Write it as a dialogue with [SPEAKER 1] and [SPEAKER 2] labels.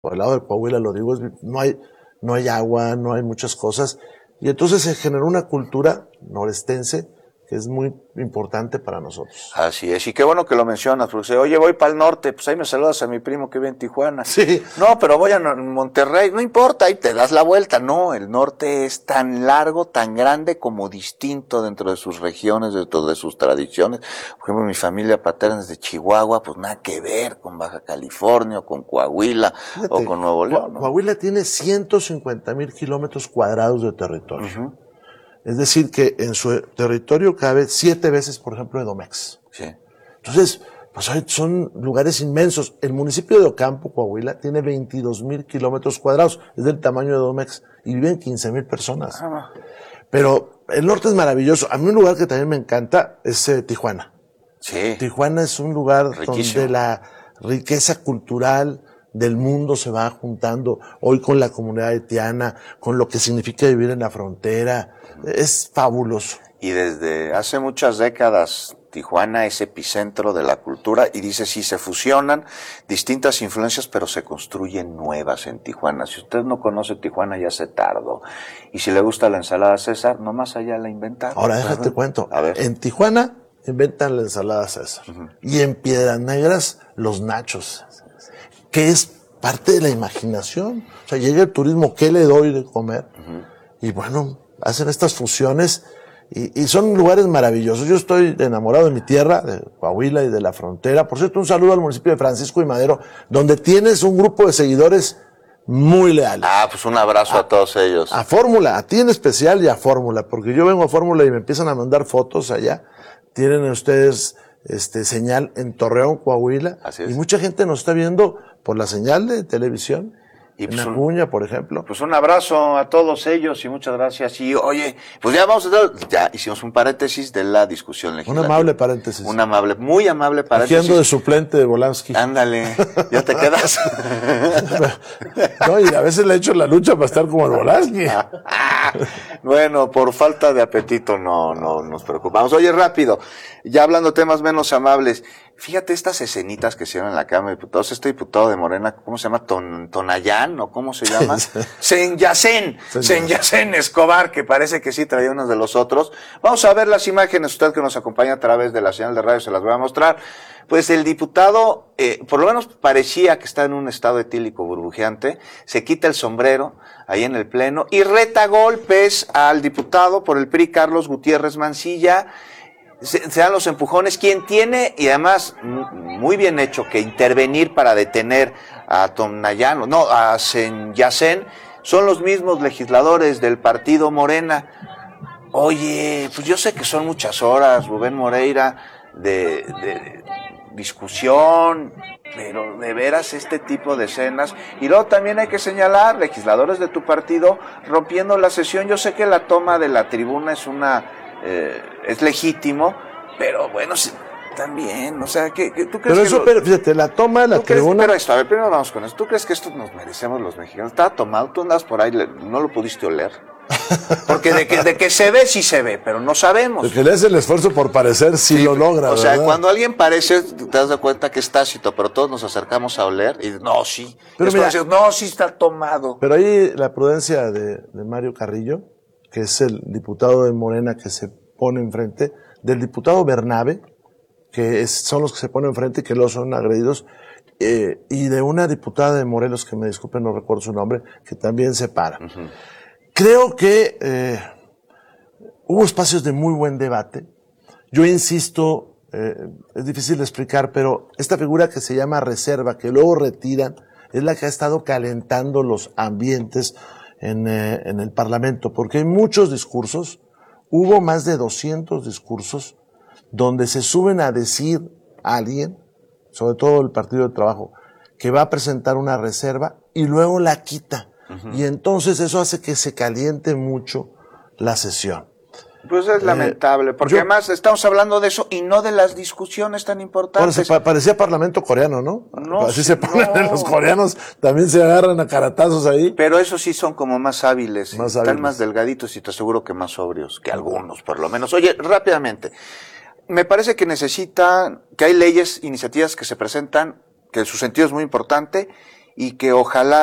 [SPEAKER 1] por el lado de Coahuila, lo digo, no hay agua, no hay muchas cosas, y entonces se generó una cultura norestense que es muy importante para nosotros.
[SPEAKER 2] Así es, y qué bueno que lo mencionas, porque oye, voy para el norte, pues ahí me saludas a mi primo que vive en Tijuana.
[SPEAKER 1] Sí.
[SPEAKER 2] No, pero voy a Monterrey, no importa, ahí te das la vuelta. No, el norte es tan largo, tan grande como distinto dentro de sus regiones, dentro de sus tradiciones. Por ejemplo, mi familia paterna es de Chihuahua, pues nada que ver con Baja California, o con Coahuila, fíjate, o con Nuevo León, ¿no?
[SPEAKER 1] Coahuila tiene 150,000 kilómetros cuadrados de territorio. Es decir, que en su territorio cabe 7 veces, por ejemplo, Edomex.
[SPEAKER 2] Sí.
[SPEAKER 1] Entonces, pues son lugares inmensos. El municipio de Ocampo, Coahuila, tiene 22,000 kilómetros cuadrados. Es del tamaño de Edomex. Y viven 15,000 personas. Pero el norte es maravilloso. A mí un lugar que también me encanta es Tijuana.
[SPEAKER 2] Sí.
[SPEAKER 1] Tijuana es un lugar
[SPEAKER 2] riquísimo,
[SPEAKER 1] donde la riqueza cultural del mundo se va juntando hoy con la comunidad haitiana, con lo que significa vivir en la frontera. Es fabuloso.
[SPEAKER 2] Y desde hace muchas décadas Tijuana es epicentro de la cultura, y dice, sí, se fusionan distintas influencias, pero se construyen nuevas en Tijuana. Si usted no conoce Tijuana, ya se tardó. Y si le gusta la ensalada César, nomás allá la inventaron.
[SPEAKER 1] Ahora déjate cuento.
[SPEAKER 2] A ver.
[SPEAKER 1] En Tijuana inventan la ensalada César. Y en Piedras Negras los nachos, que es parte de la imaginación. O sea, llega el turismo, ¿qué le doy de comer? Y bueno, hacen estas fusiones y son lugares maravillosos. Yo estoy enamorado de mi tierra, de Coahuila y de la frontera. Por cierto, un saludo al municipio de Francisco y Madero, donde tienes un grupo de seguidores muy leales.
[SPEAKER 2] Pues un abrazo a todos ellos.
[SPEAKER 1] A Fórmula, a ti en especial y a Fórmula, porque yo vengo a Fórmula y me empiezan a mandar fotos allá. Tienen ustedes señal en Torreón, Coahuila.
[SPEAKER 2] Así es.
[SPEAKER 1] Y mucha gente nos está viendo por la señal de televisión. Y pues en Acuña, por ejemplo.
[SPEAKER 2] Pues un abrazo a todos ellos y muchas gracias. Y oye, pues ya hicimos un paréntesis de la discusión legislativa.
[SPEAKER 1] Un amable paréntesis.
[SPEAKER 2] Muy amable paréntesis.
[SPEAKER 1] Aquí ando de suplente de Volansky.
[SPEAKER 2] Ándale, ya te quedas.
[SPEAKER 1] No, y a veces le echo la lucha para estar como el Volansky.
[SPEAKER 2] Bueno, por falta de apetito no nos preocupamos. Oye, rápido, ya hablando de temas menos amables, fíjate estas escenitas que se hicieron en la Cámara de Diputados. Este diputado de Morena, ¿cómo se llama? Tonayán, ¿o cómo se llama? Senyacén Escobar, que parece que sí traía unos de los otros. Vamos a ver las imágenes, usted que nos acompaña a través de la señal de radio se las voy a mostrar. Pues el diputado, por lo menos parecía que está en un estado etílico burbujeante, se quita el sombrero ahí en el pleno y reta golpes al diputado por el PRI, Carlos Gutiérrez Mancilla. Se dan los empujones. Quien tiene, y además muy bien hecho, que intervenir para detener a a Senyacén, son los mismos legisladores del partido Morena. Oye, pues yo sé que son muchas horas, Rubén Moreira, de discusión, pero de veras este tipo de escenas. Y luego también hay que señalar legisladores de tu partido rompiendo la sesión. Yo sé que la toma de la tribuna es legítimo, pero bueno, también, o sea, ¿tú crees
[SPEAKER 1] pero eso,
[SPEAKER 2] que
[SPEAKER 1] fíjate, la toma de la tribuna...
[SPEAKER 2] Pero esto, a ver, primero vamos con esto. ¿Tú crees que esto nos merecemos los mexicanos? Estaba tomado, tú andas por ahí, no lo pudiste oler. Porque de que se ve, sí se ve, pero no sabemos.
[SPEAKER 1] De que le hace el esfuerzo por parecer, sí lo logra,
[SPEAKER 2] o sea,
[SPEAKER 1] ¿verdad?
[SPEAKER 2] cuando alguien parece, te das cuenta que es tácito, pero todos nos acercamos a oler y no, sí.
[SPEAKER 1] Pero mira,
[SPEAKER 2] decimos, no, sí está tomado.
[SPEAKER 1] Pero ahí la prudencia de Mario Carrillo, que es el diputado de Morena que se pone enfrente, del diputado Bernabe, que son los que se ponen enfrente y que luego son agredidos, y de una diputada de Morelos, que me disculpen, no recuerdo su nombre, que también se para. Creo que hubo espacios de muy buen debate. Yo insisto, es difícil de explicar, pero esta figura que se llama reserva, que luego retiran, es la que ha estado calentando los ambientes en el Parlamento, porque hay muchos discursos, hubo más de 200 discursos, donde se suben a decir a alguien, sobre todo el Partido del Trabajo, que va a presentar una reserva y luego la quita. Y entonces eso hace que se caliente mucho la sesión.
[SPEAKER 2] Pues es lamentable, porque además estamos hablando de eso y no de las discusiones tan importantes.
[SPEAKER 1] Parecía parlamento coreano, ¿no?
[SPEAKER 2] No,
[SPEAKER 1] así se ponen los coreanos, también se agarran a caratazos ahí.
[SPEAKER 2] Pero esos sí son como más hábiles, están más delgaditos y te aseguro que más sobrios que algunos, por lo menos. Oye, rápidamente, me parece que hay leyes, iniciativas que se presentan, que su sentido es muy importante, y que ojalá